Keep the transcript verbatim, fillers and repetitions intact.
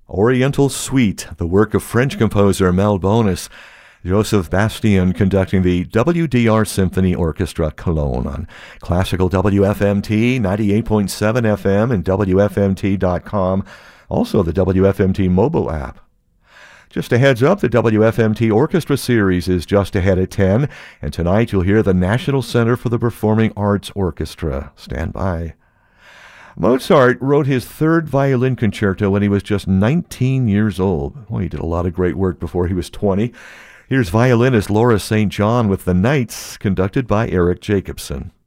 Oriental Suite, the work of French composer Mel Bonis. Joseph Bastien conducting the W D R Symphony Orchestra Cologne on Classical W F M T, ninety-eight point seven F M and W F M T dot com, also the W F M T mobile app. Just a heads up, the W F M T Orchestra Series is just ahead at ten, and tonight you'll hear the National Center for the Performing Arts Orchestra. Stand by. Mozart wrote his third violin concerto when he was just nineteen years old. Well, he did a lot of great work before he was twenty. Here's violinist Laura Saint John with The Knights, conducted by Eric Jacobson.